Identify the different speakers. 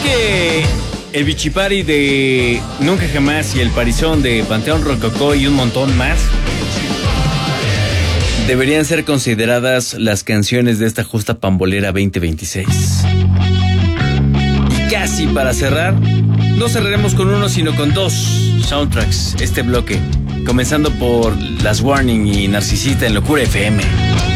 Speaker 1: que el Bichipari de Nunca Jamás y el Parizón de Panteón Rococó y un montón más deberían ser consideradas las canciones de esta justa pambolera 2026. Y casi para cerrar, no cerraremos con uno sino con dos soundtracks este bloque, comenzando por Las Warning y Narcisista en Locura FM.